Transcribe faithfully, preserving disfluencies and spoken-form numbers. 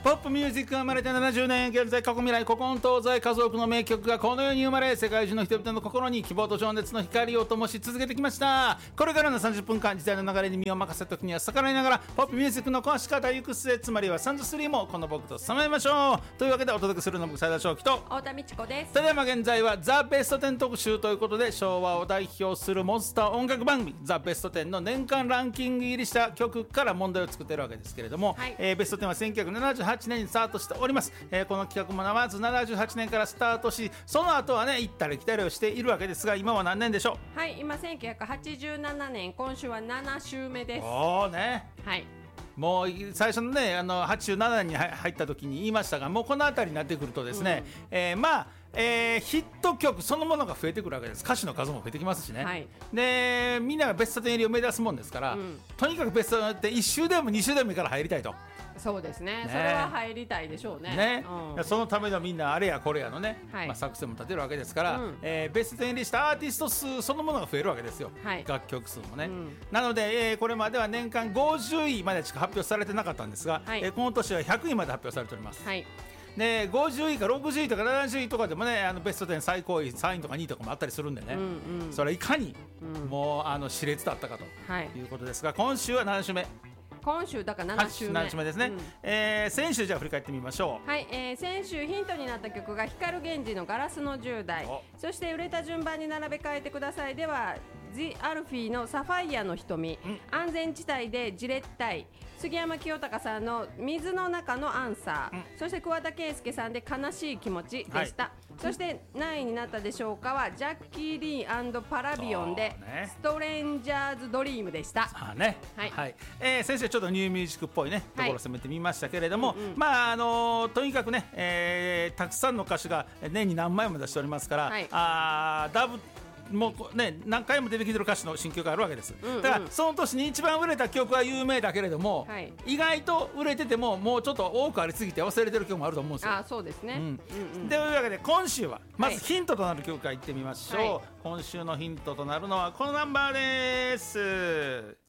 ポップミュージックが生まれてななじゅうねん、現在過去未来古今東西数多くの名曲がこの世に生まれ、世界中の人々の心に希望と情熱の光を灯し続けてきました。これからのさんじゅっぷんかん、時代の流れに身を任せた時には逆らいながらポップミュージックの壊し方行く末、つまりはサンドスリーもこの僕とさまえましょうというわけで、お届けするのは僕斉田正樹と太田美智子です。 ただいま現在はザ・ベストテン特集ということで、昭和を代表するモンスター音楽番組ザ・ベストテンの年間ランキング入りした曲から問題を作っているわけですけれども、 はい、 えー、ベストテンはせんきゅうひゃくななじゅうはちねんにスタートしております。えー、この企画もまずななじゅうはちねんからスタートし、その後はね行ったり来たりをしているわけですが、今は何年でしょう。はい、今せんきゅうひゃくはちじゅうななねん、今週はなな週目です。 おーね、 はい、 もう最初のねあのはちじゅうななねんに入った時に言いましたが、もうこの辺りになってくるとですね、うん、えー、まあえー、ヒット曲そのものが増えてくるわけです。歌手の数も増えてきますしね、はい、でみんながベストテン入りを目指すもんですから、うん、とにかくベストテンっていっ週でもに週でもいいから入りたいと。 そうです ね, ねそれは入りたいでしょう ね, ね、 うん、 そのためのみんなあれやこれやのね、はい、まあ、作戦も立てるわけですから、うん、えー、ベストテン入りしたアーティスト数そのものが増えるわけですよ、はい、楽曲数もね、うん、なので、えー、これまでは年間ごじゅういまでしか発表されてなかったんですが、はい、えー、この年はひゃくいまで発表されております、はい、でごじゅういかろくじゅういとかななじゅういとかでもね、あのベストテン最高位さんいとかにいとかもあったりするんでね、うんうん、それはいかに、うん、もうあの熾烈だったかということですが、今週はなな週目、 今週だからなな週目、 なな週目ですね、うん、えー、先週じゃあ振り返ってみましょう。 はい、えー、先週ヒントになった曲が光源氏のガラスのじゅう代、そして売れた順番に並べ替えてくださいではジ・アルフィーのサファイアの瞳、うん、安全地帯でじれったい、杉山清隆さんの水の中のアンサー、うん、そして桑田佳祐さんで悲しい気持ちでした、はい、そして何位になったでしょうかはジャッキー・リー&パラビオンで、ね、ストレンジャーズ・ドリームでした。 あ、ね、はいはい、えー、先生ちょっとニューミュージックっぽいねところを攻めてみましたけれども、はい、うんうん、まああのー、とにかくね、えー、たくさんの歌手が年に何枚も出しておりますから、はい、あダブもうね、何回も出てきてる歌手の新曲があるわけです、うんうん、だからその年に一番売れた曲は有名だけれども、はい、意外と売れててももうちょっと多くありすぎて忘れてる曲もあると思うんですよ。 あ、そうですね、うんうんうん、 というわけで今週はまずヒントとなる曲からいってみましょう、はい、今週のヒントとなるのはこのナンバーです。